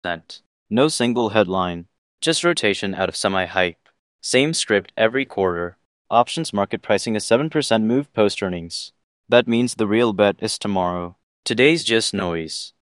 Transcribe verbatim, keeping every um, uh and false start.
No single headline, just rotation out of semi-hype. Same script every quarter. Options market pricing a seven percent move post-earnings. That means the real bet is tomorrow. Today's just noise.